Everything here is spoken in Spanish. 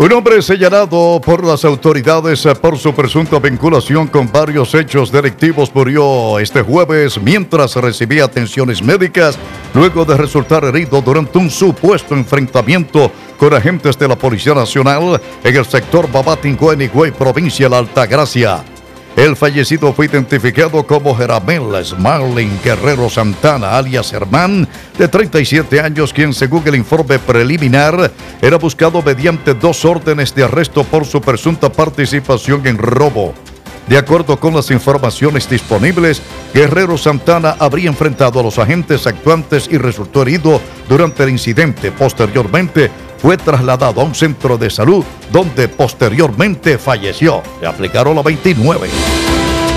Un hombre señalado por las autoridades por su presunta vinculación con varios hechos delictivos murió este jueves mientras recibía atenciones médicas luego de resultar herido durante un supuesto enfrentamiento con agentes de la Policía Nacional en el sector Babatingó, en Higüey, provincia de la Altagracia. El fallecido fue identificado como Jeramel Smarling Guerrero Santana, alias Germán, de 37 años, quien, según el informe preliminar, era buscado mediante 2 órdenes de arresto por su presunta participación en robo. De acuerdo con las informaciones disponibles, Guerrero Santana habría enfrentado a los agentes actuantes y resultó herido durante el incidente. Posteriormente, fue trasladado a un centro de salud donde posteriormente falleció. Le aplicaron la 29.